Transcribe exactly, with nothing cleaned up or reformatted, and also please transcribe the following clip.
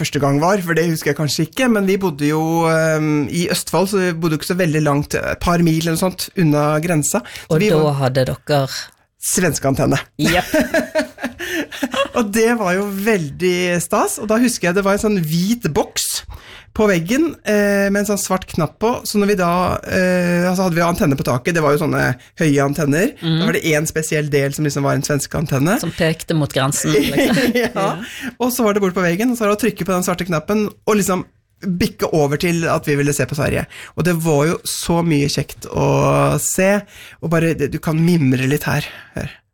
første gang var, for det husker jeg kanskje ikke, men vi bodde jo um, i Østfold, så vi bodde ikke så veldig langt, et par mil eller noe sånt, unna grensa. Så og da var... hadde dere... Svenske antenne. Yep. Og det var jo veldig stas, og da husker jeg det var en sånn hvit boks på veggen eh, med en sånn svart knapp på, så når vi da, eh, altså hadde vi antenne på taket, det var jo sånne høye antenner, mm. da var det en spesiell del som liksom var en svensk antenne. Som pekte mot grensen. Liksom. Ja, ja. Og så var det bort på veggen, og så var det å trykke på den svarte knappen, og liksom bikke over til at vi ville se på Sverige. Og det var jo så mye kjekt å se, og bare, du kan mimre litt her. Hør.